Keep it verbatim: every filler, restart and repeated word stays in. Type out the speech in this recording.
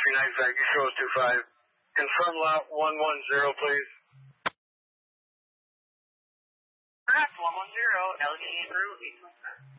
Whiskey nine five, East Coast two five. Confirm lot one one zero, please. Correct, one one zero, L G Group, East Coast.